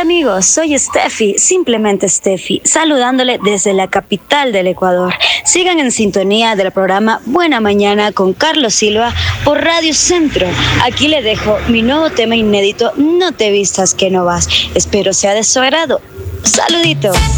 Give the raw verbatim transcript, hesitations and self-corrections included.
amigos? Soy Steffi, simplemente Steffi, saludándole desde la capital del Ecuador. Sigan en sintonía del programa Buena Mañana con Carlos Silva por Radio Centro. Aquí le dejo mi nuevo tema inédito, No te vistas que no vas. Espero sea de su agrado. Saluditos.